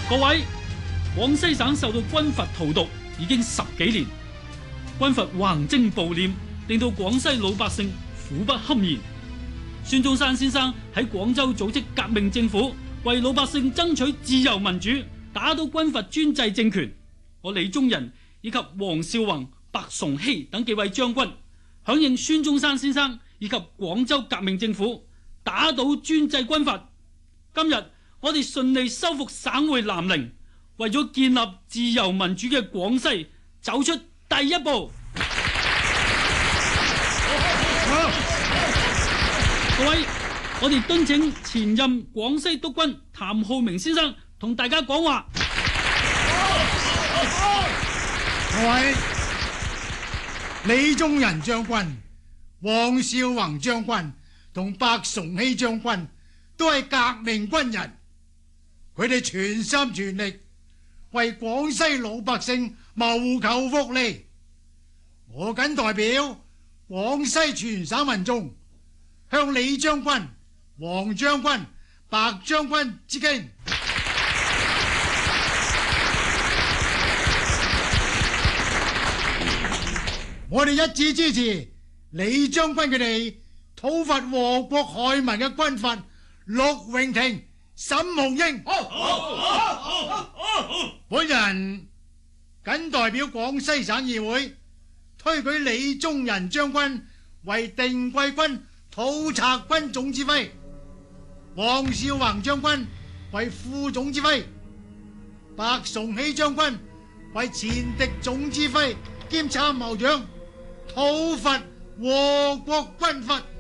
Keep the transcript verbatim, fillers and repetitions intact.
各位，廣西省受到軍閥荼毒已經十幾年，軍閥橫徵暴斂，令到廣西老百姓苦不堪言。孫中山先生喺廣州組織革命政府，為老百姓爭取自由民主，打倒軍閥專制政權。我李宗仁以及黃紹竑、白崇禧等幾位將軍，響應孫中山先生以及廣州革命政府，打倒專制軍閥。今日我哋順利收復省會南寧，為咗建立自由民主嘅廣西走出第一步。各位，我哋敦請前任廣西督軍譚浩明先生同大家講話。 各位，李宗仁將軍、黃紹竑將軍同白崇禧將軍都係革命軍人，佢哋全心全力為廣西老百姓謀求福利。我謹代表廣西全省民眾向李將軍、黃將軍、白將軍致敬。我哋一致支持李將軍佢哋討伐禍國害民嘅軍閥陸榮廷、沈鴻英。本人謹代表廣西省議會推舉李宗仁將軍為定貴軍討賊軍總指揮，黃紹竑將軍為副總指揮，白崇禧將軍為前敵總指揮兼參謀長，討伐禍國軍閥。